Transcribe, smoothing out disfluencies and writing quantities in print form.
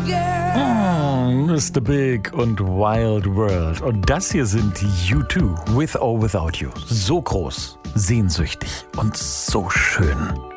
Mr. Big und Wild World. Und das hier sind U2, With or Without You. So groß, sehnsüchtig und so schön.